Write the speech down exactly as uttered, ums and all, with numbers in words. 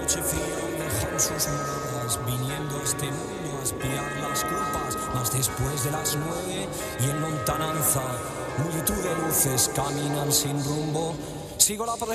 noche fría dejan sus moradas, viniendo a este mundo a espiar las culpas, mas después de las nueve y en lontananza, multitud de luces caminan sin rumbo. Sigo la